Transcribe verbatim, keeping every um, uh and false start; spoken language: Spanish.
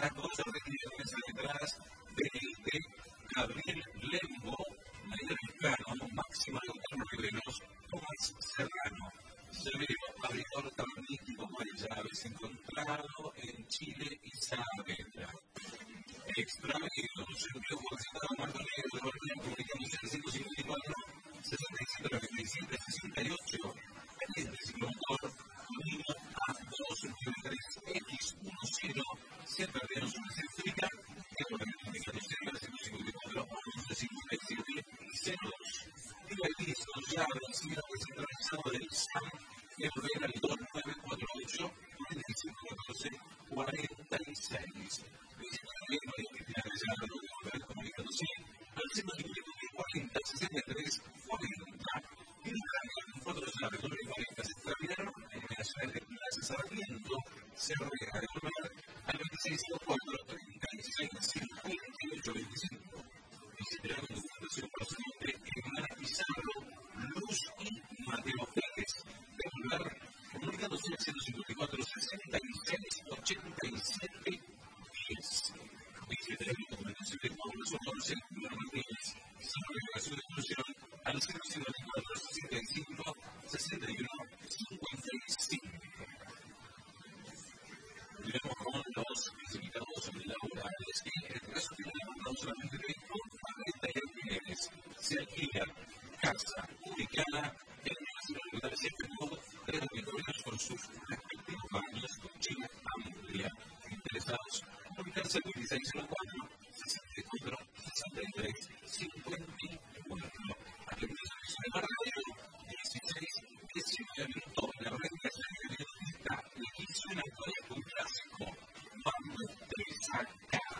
Tacos, Argentina Mesa detrás de, de Gabriel Lembo, Mayor Mexicano, Máxima Lautaro Riveros, Tomás Serrano. Severo, abridor tabernístico, Llaves, encontrado en Chile y Saavedra. Extraídos, envío concentrado, Marco Negro, de Berlín, comunicándose al ciento cincuenta y cuatro, setenta y siete, noventa y siete, sesenta y ocho, pendiente ciclomotor, unido a dos nueve tres X diez, se perdieron su eléctrica, que por el comunicándose al ciento cincuenta y cuatro, once cincuenta y siete, cero dos. Y la listo ya vencido descentralizado del S A M, que ordena el dos nueve cuatro ocho, cuarenta y cinco catorce, cuarenta y seis. Gobierno de Cristina Gallardo, de comunicándose al ciento cincuenta y cuarenta, sesenta y tres, cuarenta. Y en cuatro llaves, doble cuarenta, se extraviaron en la ciudad de Plaza Sarmiento, se readevolver al veintiséis cuatro, treinta y seis, cincuenta y ocho, veinticinco. Visitaron documentación procedente Emana Pizarro, Luz y Mateo Pérez. Regular, comunicándose al ciento cincuenta y cuatro, sesenta y seis, ochenta y siete, diez. Visita el documentación de Pablo Sotorce, Guillermo Martínez. Sobre la exclusión al ciento cincuenta y cuatro, sesenta y cinco, sesenta y uno, cincuenta y cinco. Luego con los clasificados laborales que en el caso de la no solamente de renta y alquileres, se alquila casa ubicada en una ciudad de efectivo de dormitorios con sus respectivos baños, cochina amplia. Interesados en ubicarse al dieciséis cero cuatro, sesenta y cuatro, sesenta y tres, cincuenta y cuatro. Aquí en el servicio de Barrio, dieciséis, diecinueve minutos. La renta es la que está y hizo una historia con clásico. Vamos, tres actos.